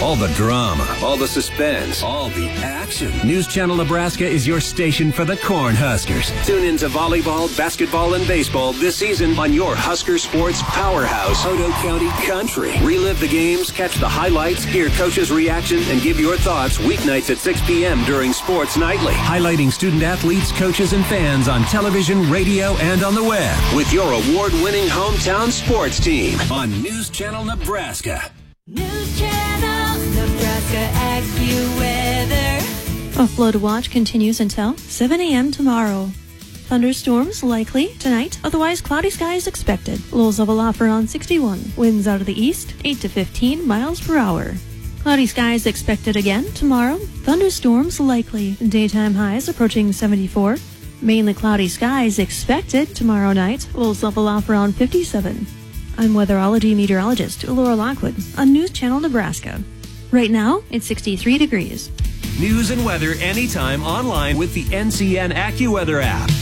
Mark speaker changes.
Speaker 1: All the drama, all the suspense, all the action. News Channel Nebraska is your station for the Cornhuskers. Tune in to volleyball, basketball, and baseball this season on your Husker sports powerhouse, Otoe County Country. Relive the games, catch the highlights, hear coaches' reaction, and give your thoughts weeknights at 6 p.m. during Sports Nightly. Highlighting student athletes, coaches, and fans on television, radio, and on the web. With your award-winning hometown sports team on News Channel Nebraska.
Speaker 2: News Channel Nebraska AccuWeather.
Speaker 3: A flood watch continues until 7 a.m. tomorrow. Thunderstorms likely tonight, otherwise cloudy skies expected. Lows level off around 61. Winds out of the east, 8 to 15 miles per hour. Cloudy skies expected again tomorrow. Thunderstorms likely. Daytime highs approaching 74. Mainly cloudy skies expected tomorrow night. Lows level off around 57. I'm weatherology meteorologist Laura Lockwood on News Channel Nebraska. Right now, it's 63 degrees.
Speaker 1: News and weather anytime online with the NCN AccuWeather app.